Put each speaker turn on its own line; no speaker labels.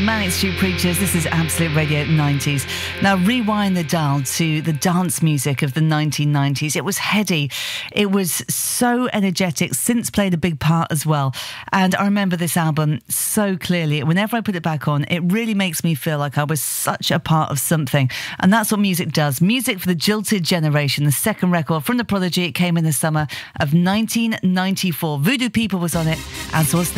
Manic Street Preachers. This is Absolute Radio 90s. Now rewind the dial to the dance music of the 1990s. It was heady. It was so energetic. Synths played a big part as well. And I remember this album so clearly. Whenever I put it back on, it really makes me feel like I was such a part of something. And that's what music does. Music for the Jilted Generation. The second record from The Prodigy. It came in the summer of 1994. Voodoo People was on it, as was this.